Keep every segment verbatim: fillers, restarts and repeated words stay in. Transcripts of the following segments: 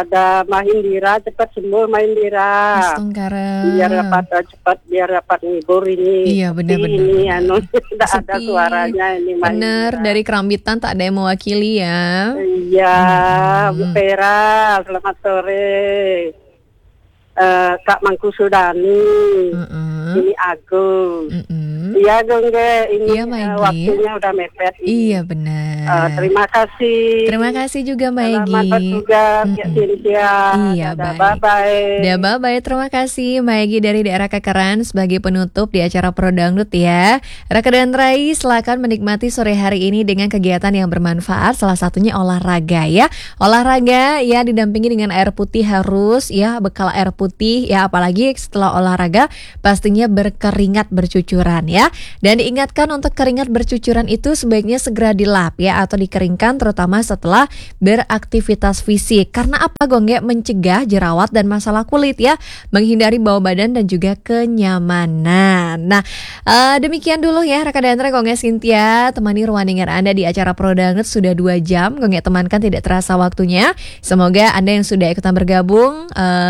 ada Mahindira, cepat sembuh Mahindira. Astongkarep. Biar dapat uh, cepat, biar dapat ngibur ini. Iya benar-benar. Ini anu tidak ada suaranya ini Mahindira. Bener, dari Kerambitan tak ada yang mewakili ya. Iya, Hmm. Bu Vera, selamat sore. Uh, Kak Mangku Sudani, Mm-mm. ini Agung. Mm-mm. Iya Gongge, ini Iya, uh, Maigi. waktunya udah mepet. Iya benar. Uh, terima kasih. Terima kasih juga Selamat Maigi. juga, Kak Mm-mm. Cynthia. Iya, Dadah, baik. bye-bye. Ya bye-bye, terima kasih Maigi dari daerah Kekeran sebagai penutup di acara Pro Dangdut ya. Raka dan Rai, silakan menikmati sore hari ini dengan kegiatan yang bermanfaat, salah satunya olahraga ya. Olahraga ya didampingi dengan air putih harus ya, bekal air putih ya, apalagi setelah olahraga pastinya berkeringat bercucuran ya. Dan diingatkan untuk keringat bercucuran itu sebaiknya segera dilap ya, atau dikeringkan terutama setelah beraktivitas fisik. Karena apa Gongge? Mencegah jerawat dan masalah kulit ya, menghindari bau badan dan juga kenyamanan. Nah, uh, demikian dulu ya Raka dan Rai, Gongge Cynthia temani ruangan Anda di acara Pro Dangdut sudah dua jam. Gongge temankan tidak terasa waktunya. Semoga Anda yang sudah ikutan bergabung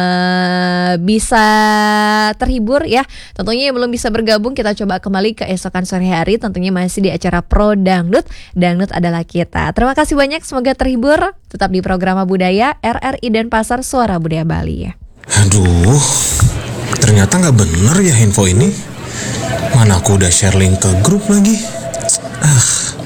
uh, bisa terhibur ya. Tentunya yang belum bisa bergabung kita coba kembali ke esokan sore hari, tentunya masih di acara Pro Dangdut. Dangdut adalah kita. Terima kasih banyak, semoga terhibur. Tetap di program Budaya R R I dan Pasar Suara Budaya Bali ya. Aduh, ternyata nggak bener ya info ini. Mana aku udah share link ke grup lagi. Ah,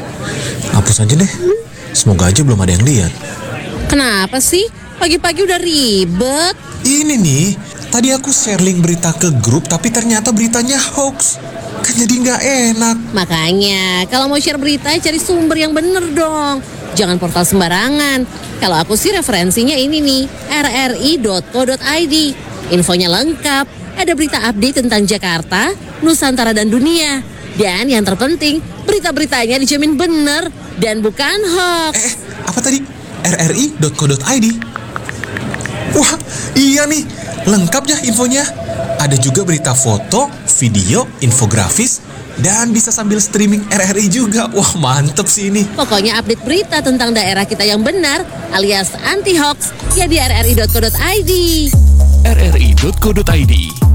hapus aja deh. Semoga aja belum ada yang lihat. Kenapa sih? Pagi-pagi udah ribet. Ini nih, tadi aku share link berita ke grup tapi ternyata beritanya hoax. Kan jadi nggak enak. Makanya, kalau mau share berita cari sumber yang bener dong. Jangan portal sembarangan. Kalau aku sih referensinya ini nih, r r i dot co dot i d. Infonya lengkap, ada berita update tentang Jakarta, Nusantara dan dunia. Dan yang terpenting, berita-beritanya dijamin bener dan bukan hoax. Eh, apa tadi? r r i dot co dot i d. Wah, iya nih, lengkap ya infonya. Ada juga berita foto, video, infografis, dan bisa sambil streaming R R I juga. Wah, mantep sih ini. Pokoknya update berita tentang daerah kita yang benar alias anti hoax ya di r r i dot co dot i d. r r i dot co dot i d